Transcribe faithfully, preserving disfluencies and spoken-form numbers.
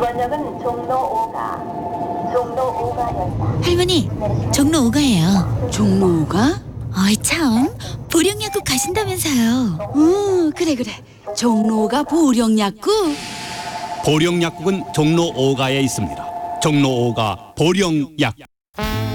이번 역은 종로 오가, 종로 오가역입니다. 할머니, 종로 오가예요. 종로 오가? 어이 참, 보령약국 가신다면서요. 응, 그래 그래. 종로 오가 보령약국. 보령약국은 종로 오가에 있습니다. 종로 오가 보령약국.